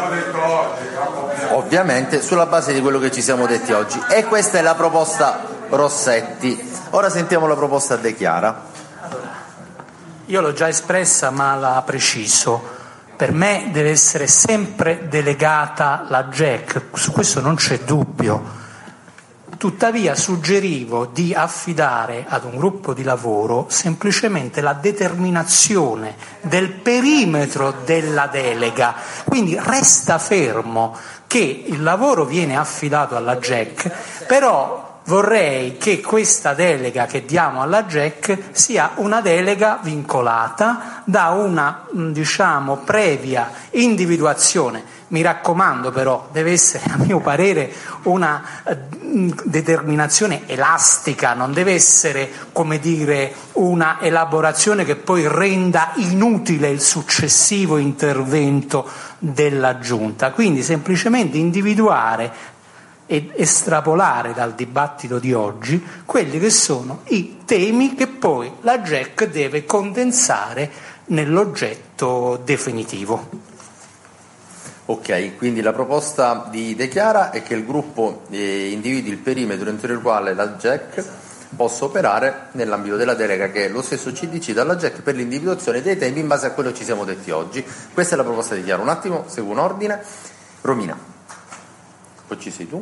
ovviamente sulla base di quello che ci siamo detti oggi, e questa è la proposta Rossetti. Ora sentiamo la proposta De Chiara. Io l'ho già espressa, ma la preciso. Per me deve essere sempre delegata la GEC, su questo non c'è dubbio. Tuttavia suggerivo di affidare ad un gruppo di lavoro semplicemente la determinazione del perimetro della delega. Quindi resta fermo che il lavoro viene affidato alla GEC, però vorrei che questa delega che diamo alla GEC sia una delega vincolata da una, previa individuazione. Mi raccomando però, deve essere a mio parere una determinazione elastica, non deve essere, una elaborazione che poi renda inutile il successivo intervento della Giunta. Quindi semplicemente individuare ed estrapolare dal dibattito di oggi quelli che sono i temi che poi la GEC deve condensare nell'oggetto definitivo. Ok, quindi la proposta di De Chiara è che il gruppo individui il perimetro entro il quale la GEC possa operare nell'ambito della delega che è lo stesso CDC dalla GEC per l'individuazione dei temi in base a quello che ci siamo detti oggi. Questa è la proposta di Chiara. Un attimo, seguo un ordine. Romina, poi ci sei tu.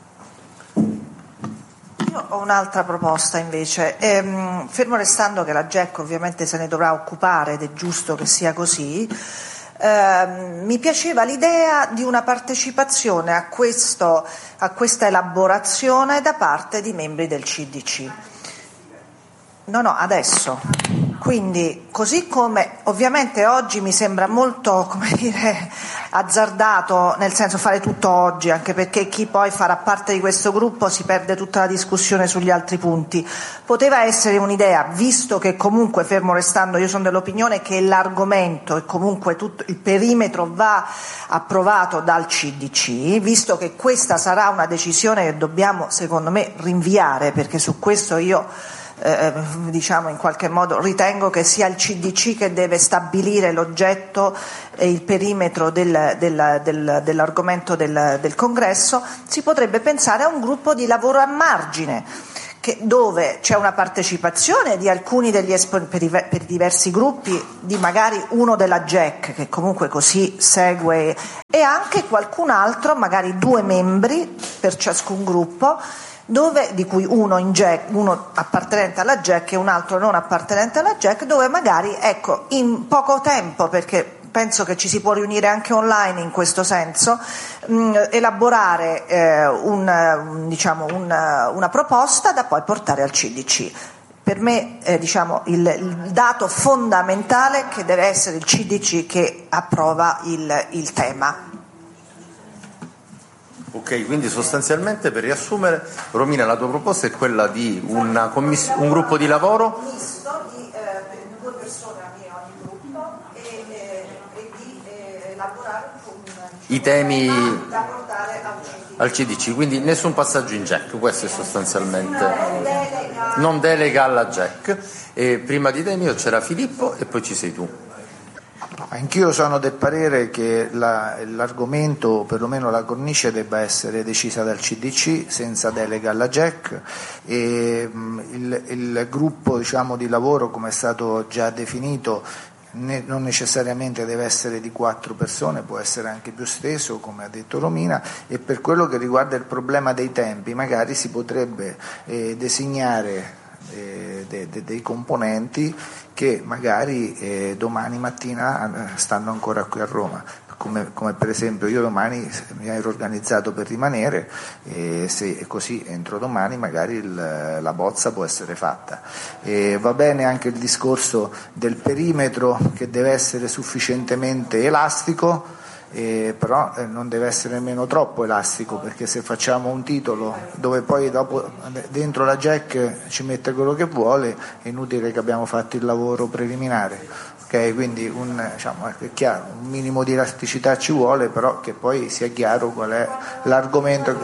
Io ho un'altra proposta invece, fermo restando che la GEC ovviamente se ne dovrà occupare ed è giusto che sia così. Mi piaceva l'idea di una partecipazione a questa elaborazione da parte di membri del CDC. No, adesso. Quindi, così come ovviamente oggi mi sembra molto, azzardato, nel senso fare tutto oggi, anche perché chi poi farà parte di questo gruppo si perde tutta la discussione sugli altri punti. Poteva essere un'idea, visto che comunque, fermo restando, io sono dell'opinione che l'argomento e comunque tutto il perimetro va approvato dal CDC, visto che questa sarà una decisione che dobbiamo, secondo me, rinviare, perché su questo io diciamo in qualche modo ritengo che sia il CDC che deve stabilire l'oggetto e il perimetro dell'argomento del congresso, si potrebbe pensare a un gruppo di lavoro a margine, dove c'è una partecipazione di alcuni degli esponenti per i diversi gruppi, di magari uno della GEC che comunque così segue, e anche qualcun altro, magari 2 membri per ciascun gruppo, di cui uno appartenente alla GEC e un altro non appartenente alla GEC, dove magari in poco tempo, perché penso che ci si può riunire anche online in questo senso, elaborare una proposta da poi portare al CDC. Per me il dato fondamentale che deve essere il CDC che approva il tema. Ok, quindi sostanzialmente, per riassumere, Romina, la tua proposta è quella di un gruppo di lavoro misto di 2 persone a ogni gruppo e di elaborare i temi da portare al CDC, quindi nessun passaggio in GEC, questo è sostanzialmente non delega alla GEC. E prima di te io c'era Filippo e poi ci sei tu. Anch'io sono del parere che l'argomento, o perlomeno la cornice, debba essere decisa dal CDC senza delega alla GEC, e il gruppo di lavoro, come è stato già definito, non necessariamente deve essere di 4 persone, può essere anche più esteso, come ha detto Romina. E per quello che riguarda il problema dei tempi, magari si potrebbe designare dei componenti che magari domani mattina stanno ancora qui a Roma, come per esempio io domani mi ero organizzato per rimanere, e se così entro domani magari la bozza può essere fatta. Va bene anche il discorso del perimetro, che deve essere sufficientemente elastico, però non deve essere nemmeno troppo elastico, perché se facciamo un titolo dove poi dopo dentro la GEC ci mette quello che vuole, è inutile che abbiamo fatto il lavoro preliminare. Okay? Quindi è chiaro, un minimo di elasticità ci vuole, però che poi sia chiaro qual è l'argomento.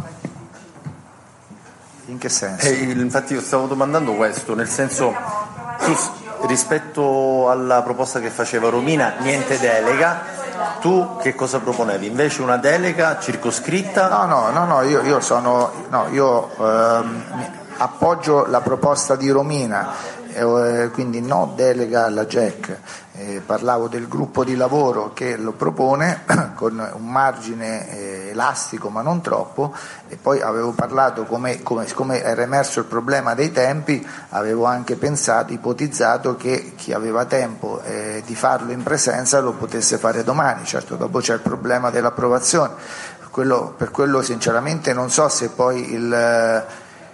In che senso? Infatti io stavo domandando questo, nel senso, rispetto alla proposta che faceva Romina, niente delega. Tu che cosa proponevi? Invece una delega circoscritta? No, io appoggio la proposta di Romina, quindi no delega alla GEC. Parlavo del gruppo di lavoro che lo propone con un margine elastico ma non troppo, e poi avevo parlato, siccome era emerso il problema dei tempi, avevo anche ipotizzato che chi aveva tempo di farlo in presenza lo potesse fare domani. Certo, dopo c'è il problema dell'approvazione, per quello sinceramente non so se poi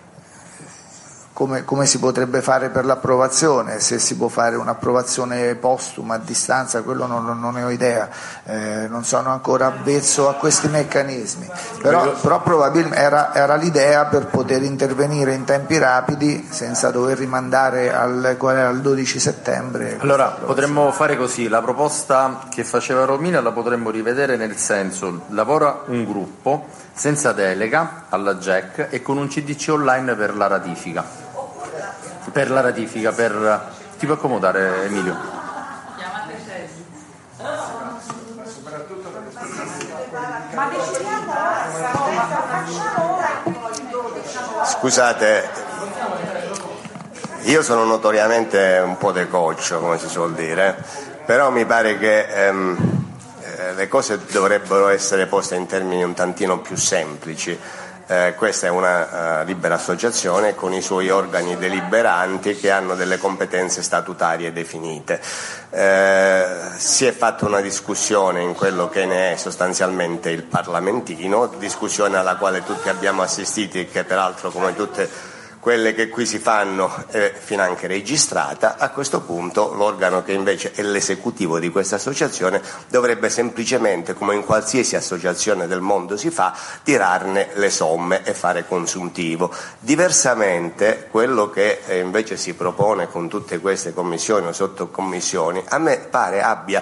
come si potrebbe fare per l'approvazione, se si può fare un'approvazione postuma a distanza, quello non ne ho idea, non sono ancora avvezzo a questi meccanismi, però probabilmente era l'idea per poter intervenire in tempi rapidi senza dover rimandare al 12 settembre. Allora potremmo fare così, la proposta che faceva Romina la potremmo rivedere, nel senso: lavora un gruppo senza delega alla GEC e con un CDC online per la ratifica. Ti puoi accomodare, Emilio? Scusate, io sono notoriamente un po' decoccio, come si suol dire, però mi pare che le cose dovrebbero essere poste in termini un tantino più semplici. Questa è una libera associazione con i suoi organi deliberanti che hanno delle competenze statutarie definite. Si è fatta una discussione in quello che ne è sostanzialmente il parlamentino, discussione alla quale tutti abbiamo assistito e che peraltro, come tutte quelle che qui si fanno, è finanche registrata. A questo punto l'organo che invece è l'esecutivo di questa associazione dovrebbe semplicemente, come in qualsiasi associazione del mondo si fa, tirarne le somme e fare consuntivo. Diversamente, quello che invece si propone con tutte queste commissioni o sottocommissioni, a me pare abbia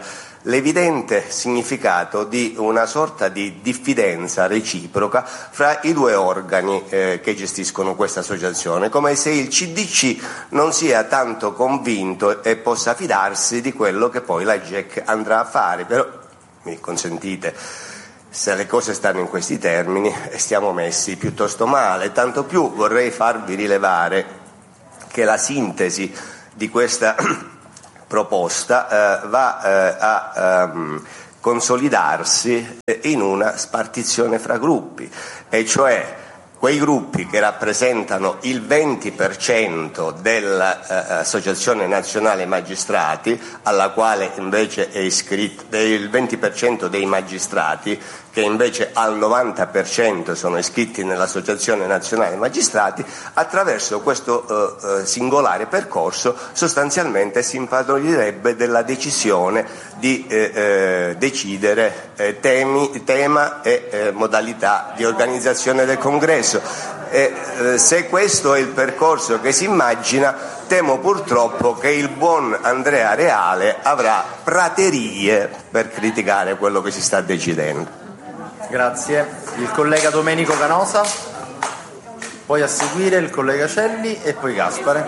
l'evidente significato di una sorta di diffidenza reciproca fra i due organi che gestiscono questa associazione, come se il CDC non sia tanto convinto e possa fidarsi di quello che poi la GEC andrà a fare. Però mi consentite, se le cose stanno in questi termini stiamo messi piuttosto male, tanto più vorrei farvi rilevare che la sintesi di questa proposta va a consolidarsi in una spartizione fra gruppi, e cioè quei gruppi che rappresentano il 20% dell'Associazione Nazionale Magistrati, alla quale invece è iscritto il 20% dei magistrati, che invece al 90% sono iscritti nell'Associazione Nazionale Magistrati, attraverso questo singolare percorso sostanzialmente si impadronirebbe della decisione di decidere tema e modalità di organizzazione del congresso. Se questo è il percorso che si immagina, temo purtroppo che il buon Andrea Reale avrà praterie per criticare quello che si sta decidendo. Grazie. Il collega Domenico Canosa, poi a seguire il collega Celli e poi Gaspare.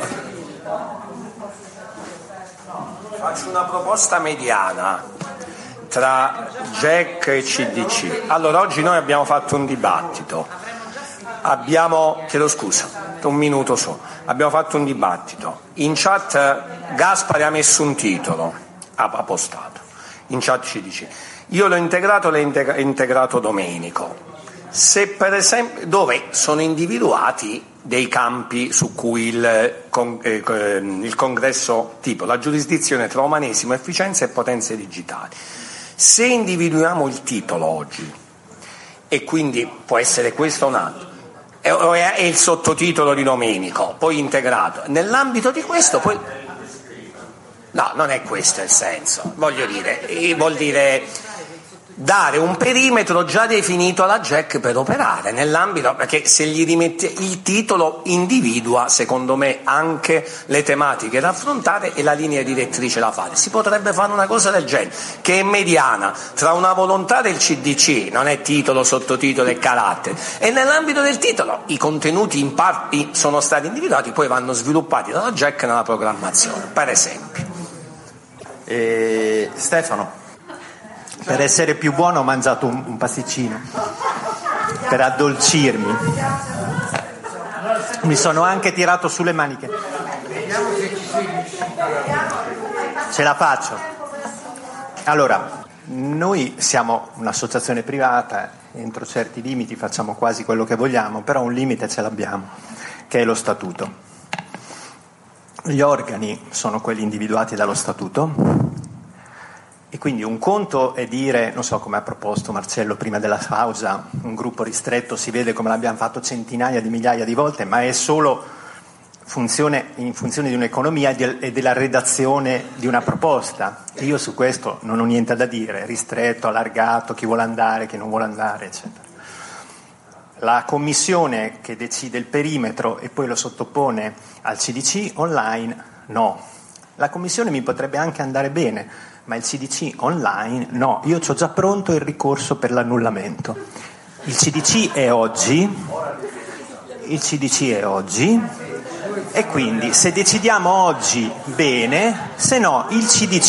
Faccio una proposta mediana tra GEC e CDC. Allora, oggi noi abbiamo fatto un dibattito. Chiedo scusa, un minuto solo. Abbiamo fatto un dibattito. In chat Gaspare ha messo un titolo, ha postato. In chat CDC. Io l'ho integrato, l'ha integrato Domenico. Se per esempio, dove sono individuati dei campi su cui il congresso, tipo la giurisdizione tra umanesimo, efficienza e potenze digitali. Se individuiamo il titolo oggi, e quindi può essere questo o un altro, è il sottotitolo di Domenico, poi integrato, nell'ambito di questo poi... No, non è questo il senso, vuol dire dare un perimetro già definito alla GEC per operare nell'ambito, perché se gli rimette il titolo individua, secondo me, anche le tematiche da affrontare e la linea direttrice da fare. Si potrebbe fare una cosa del genere, che è mediana tra una volontà del CDC, non è titolo, sottotitolo e carattere, e nell'ambito del titolo i contenuti in parte sono stati individuati, poi vanno sviluppati dalla GEC nella programmazione, per esempio. Stefano. Per essere più buono ho mangiato un pasticcino per addolcirmi. Mi sono anche tirato sulle maniche. Ce la faccio. Allora, noi siamo un'associazione privata, entro certi limiti facciamo quasi quello che vogliamo, però un limite ce l'abbiamo, che è lo statuto. Gli organi sono quelli individuati dallo statuto. E quindi un conto è dire, non so come ha proposto Marcello prima della pausa, un gruppo ristretto, si vede come l'abbiamo fatto centinaia di migliaia di volte, ma è solo in funzione di un'economia e della redazione di una proposta. E io su questo non ho niente da dire, ristretto, allargato, chi vuole andare, chi non vuole andare, eccetera. La commissione che decide il perimetro e poi lo sottopone al CDC online, no. La commissione mi potrebbe anche andare bene, ma il CDC online no, io ho già pronto il ricorso per l'annullamento. Il CDC è oggi e quindi se decidiamo oggi bene, se no il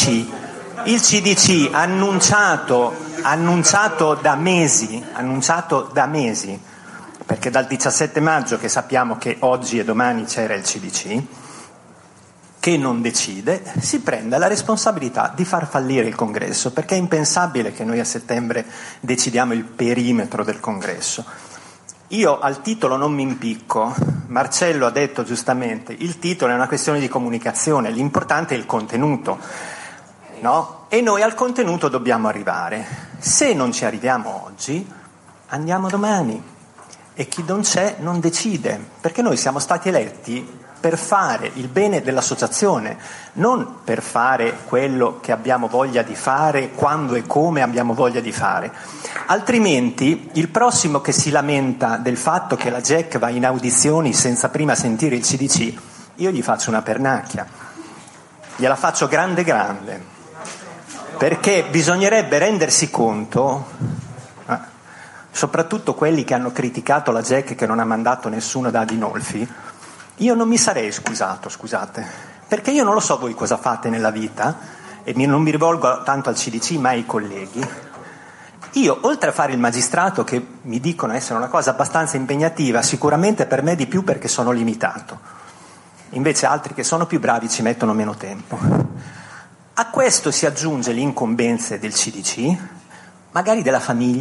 CDC annunciato da mesi, perché dal 17 maggio che sappiamo che oggi e domani c'era il CDC, che non decide, si prenda la responsabilità di far fallire il congresso, perché è impensabile che noi a settembre decidiamo il perimetro del congresso. Io al titolo non mi impicco, Marcello ha detto giustamente, il titolo è una questione di comunicazione, l'importante è il contenuto, no? E noi al contenuto dobbiamo arrivare. Se non ci arriviamo oggi, andiamo domani, e chi non c'è non decide, perché noi siamo stati eletti per fare il bene dell'associazione, non per fare quello che abbiamo voglia di fare, quando e come abbiamo voglia di fare. Altrimenti il prossimo che si lamenta del fatto che la GEC va in audizioni senza prima sentire il CDC, io gli faccio una pernacchia, gliela faccio grande. perché bisognerebbe rendersi conto, soprattutto quelli che hanno criticato la GEC che non ha mandato nessuno da Adinolfi. Io non mi sarei scusato, scusate, perché io non lo so voi cosa fate nella vita, e non mi rivolgo tanto al CDC ma ai colleghi. Io, oltre a fare il magistrato, che mi dicono essere una cosa abbastanza impegnativa, sicuramente per me di più perché sono limitato, invece altri che sono più bravi ci mettono meno tempo. A questo si aggiunge l'incombenza del CDC, magari della famiglia,